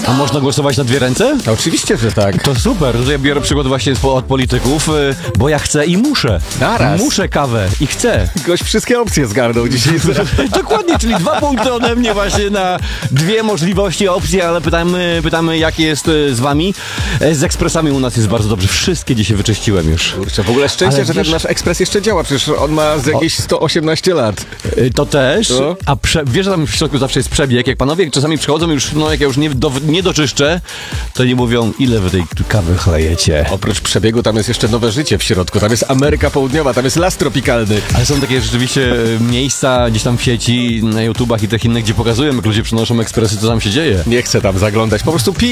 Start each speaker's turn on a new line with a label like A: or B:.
A: A można głosować na dwie ręce?
B: Oczywiście, że tak.
A: To super, że ja biorę przykład właśnie od polityków, bo ja chcę i muszę.
B: Naraz.
A: Muszę kawę i chcę.
B: Gość wszystkie opcje zgarnął dzisiaj.
A: Dokładnie, czyli 2 punkty ode mnie właśnie na dwie możliwości, opcje, ale pytamy jak jest z wami. Z ekspresami u nas jest bardzo dobrze. Wszystkie dzisiaj wyczyściłem już.
B: Kurczę, w ogóle szczęście,
A: Ale
B: że
A: wiesz-
B: ten nasz ekspres jeszcze działa, przecież on ma z jakieś 118 lat.
A: To też,
B: No.
A: a wiesz, że tam w środku zawsze jest przebieg. Jak panowie czasami przychodzą już, jak ja już nie doczyszczę, to nie mówią, ile wy tej kawy chlejecie.
B: Oprócz przebiegu tam jest jeszcze nowe życie w środku, tam jest Ameryka Południowa, tam jest las tropikalny.
A: Ale są takie rzeczywiście miejsca gdzieś tam w sieci, na YouTubach i tych innych, gdzie pokazują, jak ludzie przynoszą ekspresy, co tam się dzieje.
B: Nie chcę tam zaglądać, po prostu pij